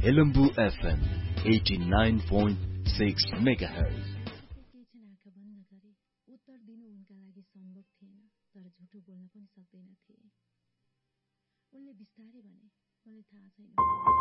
Helambu FM 89.6 megahertz. उत्तर दिनु उनका लागि सम्भव थिएन, तर झुटो बोल्न पनि सक्दैनथे। उनले बिस्तारै भने, मलाई थाहा छैन।